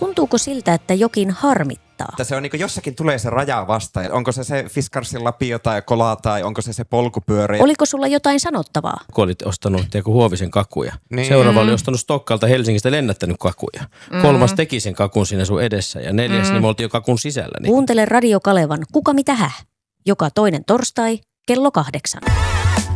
Tuntuuko siltä, että jokin harmittaa? Että se on niin kuin jossakin tulee se raja vastaan. Onko se Fiskarsin lapio tai kola tai onko se polkupyörä? Oliko sulla jotain sanottavaa? Kun olit ostanut Huovisen kakuja. Niin. Seuraava oli ostanut Stokkalta Helsingistä lennättänyt kakuja. 3. teki sen kakun siinä sun edessä ja 4. niin me oltiin jo kakun sisällä. Niin. Kuuntele Radio Kalevan Kuka mitä häh? Joka toinen torstai kello 8.